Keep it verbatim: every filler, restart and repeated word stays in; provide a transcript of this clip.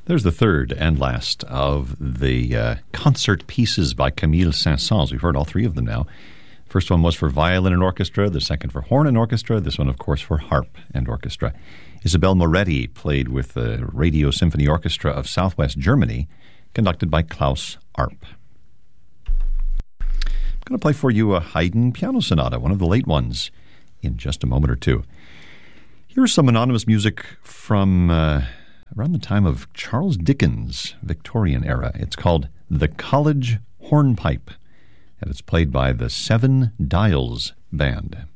There's the third and last of the uh, concert pieces by Camille Saint-Saëns. We've heard all three of them now. First one was for violin and orchestra, the second for horn and orchestra, this one, of course, for harp and orchestra. Isabelle Moretti played with the Radio Symphony Orchestra of Southwest Germany, conducted by Klaus Arp. I'm going to play for you a Haydn piano sonata, one of the late ones, in just a moment or two. Here's some anonymous music from uh, around the time of Charles Dickens' Victorian era. It's called The College Hornpipe, and it's played by the Seven Dials Band.